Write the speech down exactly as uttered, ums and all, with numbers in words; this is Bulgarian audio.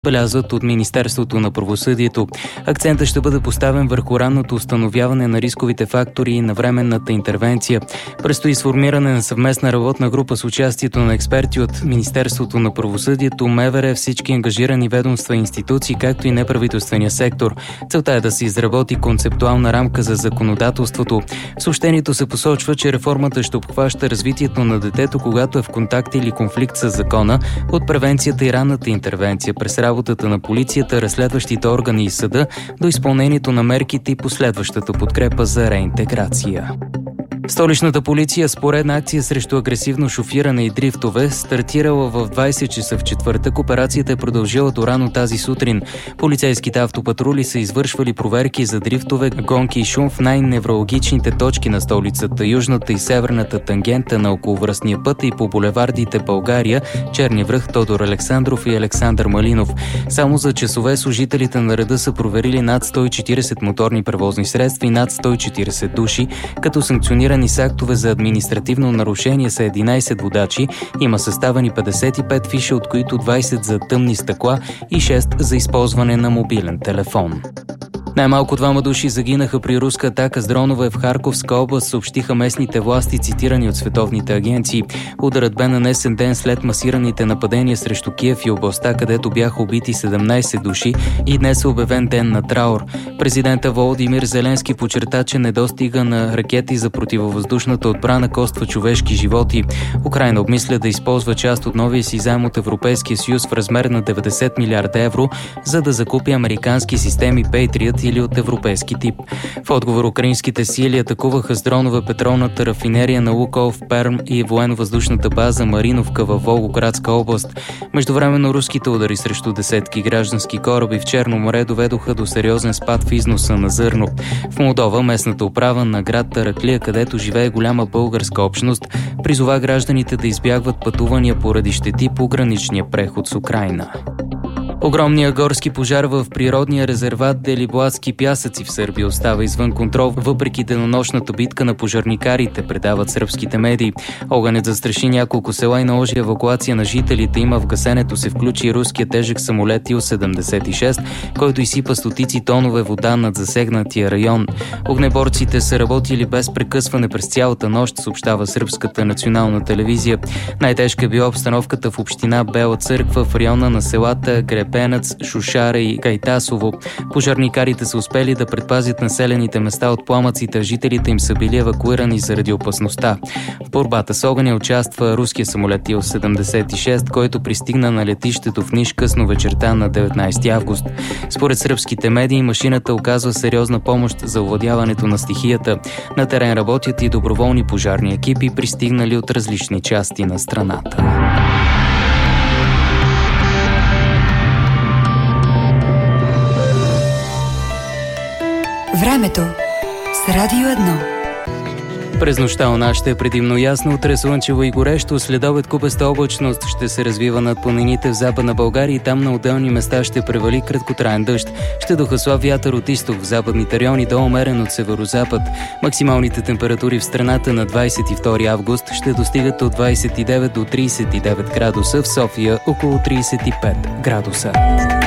Белязват от Министерството на правосъдието. Акцентът ще бъде поставен върху ранното установяване на рисковите фактори и на временната интервенция. Предстои сформиране на съвместна работна група с участието на експерти от Министерството на правосъдието, МВР, всички ангажирани ведомства и институции, както и неправителствения сектор. Целта е да се изработи концептуална рамка за законодателството. В съобщението се посочва, че реформата ще обхваща развитието на детето, когато е в контакт или конфликт с закона, от превенцията и ранната интервенция през работата на полицията, разследващите органи и съда до изпълнението на мерките и последващата подкрепа за реинтеграция. Столичната полиция с поредна акция срещу агресивно шофиране и дрифтове стартирала в двайсет часа в четвъртък. Операцията е продължила до рано тази сутрин. Полицейските автопатрули са извършвали проверки за дрифтове, гонки и шум в най-невралгичните точки на столицата, южната и северната тангента на околовръстния път и по булевардите България, Черни връх, Тодор Александров и Александър Малинов. Само за часове служителите на реда са проверили над сто и четирийсет моторни превозни средства и над сто и четирийсет души, като санкционирани с актове за административно нарушение са единайсет водачи, има съставени петдесет и пет фиша, от които двайсет за тъмни стъкла и шест за използване на мобилен телефон. Най-малко двама души загинаха при руска атака с дронове в Харковска област, съобщиха местните власти, цитирани от световните агенции. Ударът бе нанесен ден след масираните нападения срещу Киев и областта, където бяха убити седемнайсет души, и днес е обявен ден на траур. Президента Володимир Зеленски подчерта, че недостига на ракети за противовъздушната отбрана коства човешки животи. Украйна обмисля да използва част от новия си заем от Европейския съюз в размер на деветдесет милиарда евро, за да закупи американски системи Patriot или от европейски тип. В отговор украинските сили атакуваха с дронове петролната рафинерия на Лукойл в Перм и военно-въздушната база Мариновка във Волгоградска област. Междувременно руските удари срещу десетки граждански кораби в Черно море доведоха до сериозен спад в износа на зърно. В Молдова местната управа на град Тараклия, където живее голяма българска общност, призова гражданите да избягват пътувания поради щети по граничния преход с Украйна. Огромният горски пожар в природния резерват Делибладски пясъци в Сърбия остава извън контрол, въпреки денонощната битка на пожарникарите, предават сръбските медии. Огънят застраши няколко села и наложи евакуация на жителите им, а в гасенето се включи и руският тежък самолет Ил седемдесет и шест, който изсипа стотици тонове вода над засегнатия район. Огнеборците са работили без прекъсване през цялата нощ, съобщава сръбската национална телевизия. Най-тежка е била обстановката в община Бела църква, в района на селата Гребенец, Шушара и Кайтасово. Пожарникарите са успели да предпазят населените места от пламъците, а жителите им са били евакуирани заради опасността. В борбата с огъня участва руския самолет Ил седемдесет и шест, който пристигна на летището в Ниш късно вечерта на деветнайсети август. Според сръбските медии, машината оказва сериозна помощ за овладяването на стихията. На терен работят и доброволни пожарни екипи, пристигнали от различни части на страната. Времето с Радио едно. През нощта у нас ще е предимно ясно, утре слънчево и горещо, следобед купеста облачност ще се развива над планините в Западна България и там на отделни места ще превали краткотраен дъжд. Ще духа слаб вятър от изток, в западните райони до умерен от северозапад. Максималните температури в страната на двайсет и втори август ще достигат от двайсет и девет до трийсет и девет градуса, в София около трийсет и пет градуса.